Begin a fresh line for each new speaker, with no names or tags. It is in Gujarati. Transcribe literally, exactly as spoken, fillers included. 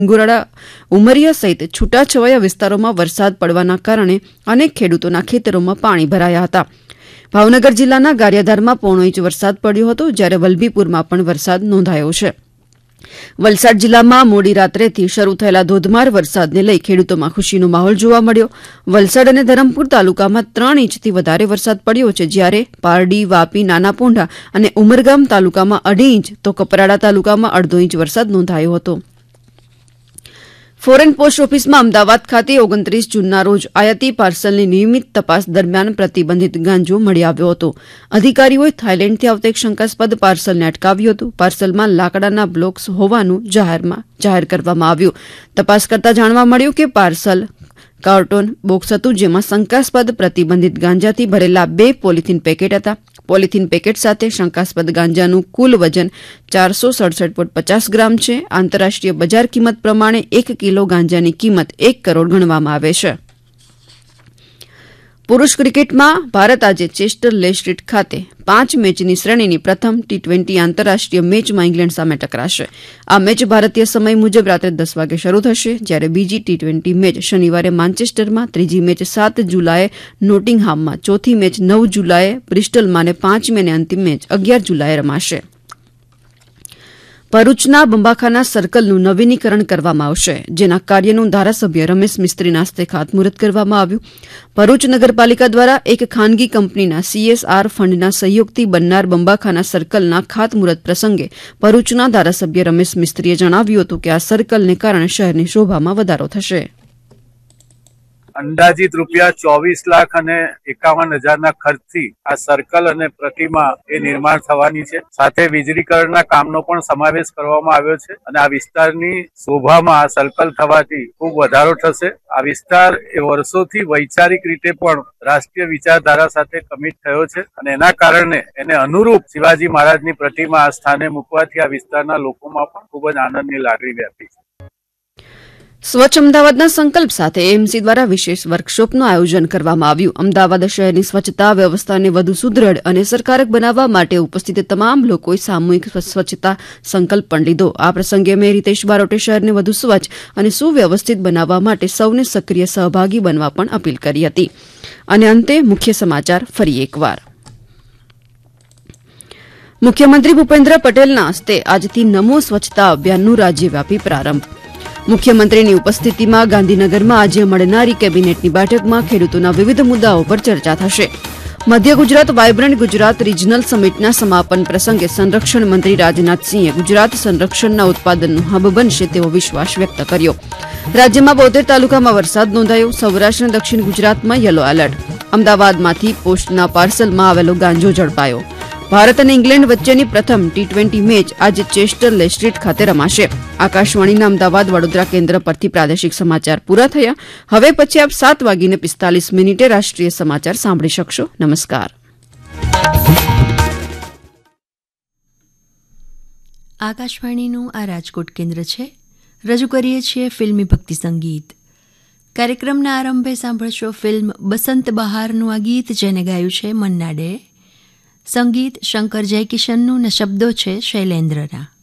ગુરાડા ઉમરિયા સહિત છૂટાછવાયા વિસ્તારોમાં વરસાદ પડવાના કારણે અનેક ખેડૂતોના ખેતરોમાં પાણી ભરાયા હતા. ભાવનગર જિલ્લાના ગારિયાધારમાં પોણો ઇંચ વરસાદ પડ્યો હતો, જ્યારે વલભીપુરમાં પણ વરસાદ નોંધાયો છે. વલસાડ જિલ્લામાં મોડી રાત્રેથી શરૂ થયેલા ધોધમાર વરસાદને લઈ ખેડૂતોમાં ખુશીનો માહોલ જોવા મળ્યો. વલસાડ અને ધરમપુર તાલુકામાં ત્રણ ઇંચથી વધારે વરસાદ પડ્યો છે, જ્યારે પારડી, વાપી, નાના પોંઢા અને ઉમરગામ તાલુકામાં અઢી ઇંચ તો કપરાડા તાલુકામાં અડધો ઇંચ વરસાદ નોંધાયો હતો. ફોરેન પોસ્ટ ઓફિસમાં અમદાવાદ ખાતે ઓગણત્રીસ જૂનના રોજ આયાતી પાર્સલની નિયમિત તપાસ દરમિયાન પ્રતિબંધિત ગાંજો મળી આવ્યો હતો. અધિકારીઓએ થાઇલેન્ડથી આવતા એક શંકાસ્પદ પાર્સલને અટકાવ્યું હતું. પાર્સલમાં લાકડાના બ્લોક્સ હોવાનું જાહેરમાં જાહેર કરવામાં આવ્યું. તપાસ કરતા જાણવા મળ્યું કે પાર્સલ કાર્ટૂન બોક્સ હતું, જેમાં શંકાસ્પદ પ્રતિબંધિત ગાંજાથી ભરેલા બે પોલિથીન પેકેટ હતા. પોલિથીન પેકેટ સાથે શંકાસ્પદ ગાંજાનું કુલ વજન ચારસો સડસઠ પોઈન્ટ પચાસ ગ્રામ છે. આંતરરાષ્ટ્રીય બજાર કિંમત પ્રમાણે એક કિલો ગાંજાની કિંમત એક કરોડ ગણવામાં આવે છે. પુરૂષ ક્રિકેટમાં ભારત આજે ચેસ્ટર લે સ્ટ્રીટ ખાતે પાંચ મેચની શ્રેણીની પ્રથમ ટી ટ્વેન્ટી આંતરરાષ્ટ્રીય મેચમાં ઇંગ્લેન્ડ સામે ટકરાશે. આ મેચ ભારતીય સમય મુજબ રાત્રે દસ વાગે શરૂ થશે, જ્યારે બીજી ટી ટ્વેન્ટી મેચ શનિવારે માન્ચેસ્ટરમાં, ત્રીજી મેચ સાત જુલાઈએ નોટિંગહામમાં, ચોથી મેચ નવ જુલાઈએ બ્રિસ્ટલમાં અને પાંચમી અને અંતિમ મેચ અગિયાર જુલાઈએ રમાશે. ભરૂચના બંબાખાના સર્કલનું નવીનીકરણ કરવામાં આવશે, જેના કાર્યનું ધારાસભ્ય રમેશ મિસ્ત્રીના હસ્તે ખાતમુહૂર્ત કરવામાં આવ્યું. ભરૂચ નગરપાલિકા દ્વારા એક ખાનગી કંપનીના સીએસઆર ફંડના સહયોગથી બનનાર બંબાખાના સર્કલના ખાતમુહૂર્ત પ્રસંગે ભરૂચના ધારાસભ્ય રમેશ મિસ્ત્રીએ જણાવ્યું હતું કે આ સર્કલને કારણે શહેરની શોભામાં વધારો થશે.
અંદાજિત રૂપિયા ચોવીસ લાખ અને એકાવન હજારના ખર્ચથી આ સર્કલ અને પ્રતિમા એ નિર્માણ થવાની છે. સાથે વીજળીકરણના કામનો પણ સમાવેશ કરવામાં આવ્યો છે અને આ વિસ્તારની શોભામાં આ સર્કલ થવાથી ખૂબ વધારો થશે. આ વિસ્તાર એ વર્ષોથી વૈચારિક રીતે પણ રાષ્ટ્રીય વિચારધારા સાથે કમિટ થયો છે અને એના કારણે એને અનુરૂપ શિવાજી મહારાજની પ્રતિમા આ સ્થાને મૂકવાથી આ વિસ્તારના લોકોમાં પણ ખૂબ જ આનંદની લાગણી વ્યાપી છે.
સ્વચ્છ અમદાવાદના સંકલ્પ સાથે એએમસી દ્વારા વિશેષ વર્કશોપનું આયોજન કરવામાં આવ્યું. અમદાવાદ શહેરની સ્વચ્છતા વ્યવસ્થાને વધુ સુદૃઢ અને અસરકારક બનાવવા માટે ઉપસ્થિત તમામ લોકોએ સામૂહિક સ્વચ્છતા સંકલ્પ પણ લીધો. આ પ્રસંગે મેયર હિતેશ બારોટે શહેરને વધુ સ્વચ્છ અને સુવ્યવસ્થિત બનાવવા માટે સૌને સક્રિય સહભાગી બનવા પણ અપીલ કરી હતી. અને અંતે મુખ્ય સમાચાર ફરી એકવાર. મુખ્યમંત્રી ભૂપેન્દ્ર પટેલના હસ્તે આજથી નમો સ્વચ્છતા અભિયાનનું રાજ્યવ્યાપી પ્રારંભ. મુખ્યમંત્રીની ઉપસ્થિતિમાં ગાંધીનગરમાં આજે મળનારી કેબિનેટની બેઠકમાં ખેડૂતોના વિવિધ મુદ્દાઓ પર ચર્ચા થશે. મધ્ય ગુજરાત વાયબ્રન્ટ ગુજરાત રિજનલ સમિટના સમાપન પ્રસંગે સંરક્ષણ મંત્રી રાજનાથસિંહે ગુજરાત સંરક્ષણના ઉત્પાદનનું હબ બનશે તેવો વિશ્વાસ વ્યક્ત કર્યો. રાજ્યમાં બોતેર તાલુકામાં વરસાદ નોંધાયો. સૌરાષ્ટ્ર અને દક્ષિણ ગુજરાતમાં યલો એલર્ટ. અમદાવાદમાંથી પોસ્ટના પાર્સલમાં આવેલો ગાંજો ઝડપાયો. ભારત અને ઇંગ્લેન્ડ વચ્ચેની પ્રથમ ટી ટ્વેન્ટી મેચ આજે ચેસ્ટર લે સ્ટ્રીટ ખાતે રમાશે. આકાશવાણીના અમદાવાદ વડોદરા કેન્દ્ર પરથી પ્રાદેશિક સમાચાર પૂરા થયા. હવે પછી આપ સાત વાગીને પિસ્તાલીસ મિનિટે રાષ્ટ્રીય સમાચાર સાંભળી શકશો. નમસ્કાર.
આકાશવાણીનું આ રાજકોટ કેન્દ્ર છે. રજૂ કરીએ છીએ ફિલ્મી ભક્તિ સંગીત. કાર્યક્રમના આરંભે સાંભળશો ફિલ્મ બસંત બહારનું આ ગીત, જેને ગાયું છે મન્ના ડે. સંગીત શંકર જયકિશનનું ને શબ્દો છે શૈલેન્દ્રના.